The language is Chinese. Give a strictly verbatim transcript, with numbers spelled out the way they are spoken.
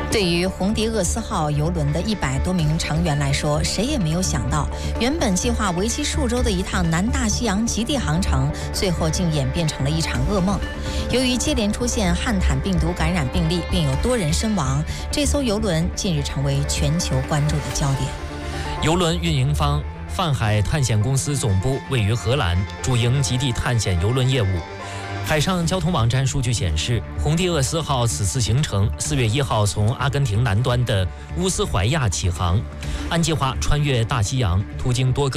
对于红迪厄斯号邮轮的一百多名成员来说，谁也没有想到，原本计划为期数周的一趟南大西洋极地航程，最后竟演变成了一场噩梦。由于接连出现汉坦病毒感染病例，并有多人身亡，这艘邮轮近日成为全球关注的焦点。 邮轮运营方泛海探险公司总部位于荷兰，主营极地探险邮轮业务。海上交通网站数据显示，红迪厄斯号此次行程四月一号从阿根廷南端的乌斯怀亚起航，按计划穿越大西洋，途经多个